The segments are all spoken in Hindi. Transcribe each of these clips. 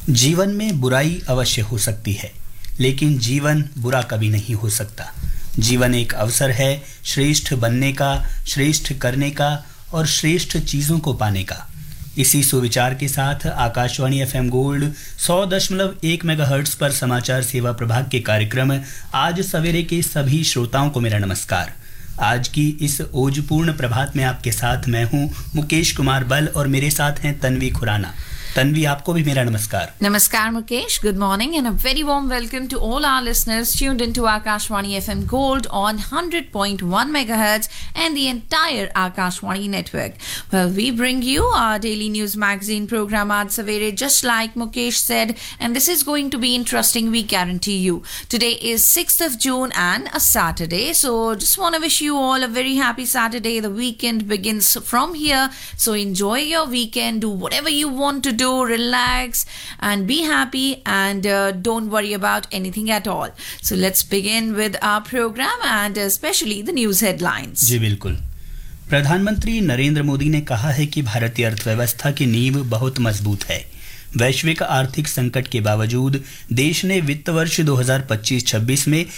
जीवन में बुराई अवश्य हो सकती है, लेकिन जीवन बुरा कभी नहीं हो सकता। जीवन एक अवसर है श्रेष्ठ बनने का, श्रेष्ठ करने का और श्रेष्ठ चीज़ों को पाने का। इसी सुविचार के साथ आकाशवाणी एफएम गोल्ड 100.1 मेगाहर्ट्ज पर समाचार सेवा प्रभाग के कार्यक्रम आज सवेरे के सभी श्रोताओं को मेरा नमस्कार। आज की इस ओजपूर्ण प्रभात में आपके साथ मैं हूं मुकेश कुमार बल और मेरे साथ हैं तन्वी खुराना। तन्वी, आपको भी मेरा नमस्कार। Namaskar Mukesh, good morning and a very warm welcome to all our listeners tuned into Akashwani FM Gold on 100.1 megahertz and the entire Akashwani network. Well, we bring you our daily news magazine program Aaj Savere, just like Mukesh said, and this is going to be interesting, we guarantee you. Today is 6th of June and a Saturday, so just want to wish you all a very happy Saturday. The weekend begins from here, so enjoy your weekend, do whatever you want to do, relax and be happy and don't worry about anything at all. So let's begin with our program and especially the news headlines. जी बिल्कुल। प्रधानमंत्री नरेंद्र मोदी ने कहा है कि भारतीय अर्थव्यवस्था की नींव बहुत मजबूत है। वैश्विक आर्थिक संकट के बावजूद देश ने वित्त वर्ष 2025-26 में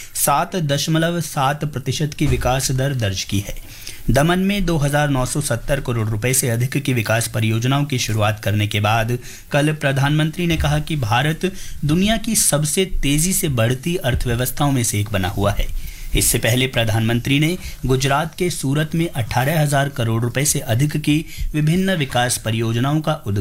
7.7% की विकास दर दर्ज की है। दमन में 2,970 करोड़ रुपए से अधिक की विकास परियोजनाओं की शुरुआत करने के बाद कल प्रधानमंत्री ने कहा कि भारत दुनिया की सबसे तेजी से बढ़ती अर्थव्यवस्थाओं में से एक बना हुआ है। इससे पहले प्रधानमंत्री ने गुजरात के सूरत में 18,000 करोड़ रुपए से अधिक की विभिन्न विकास परियोजनाओं का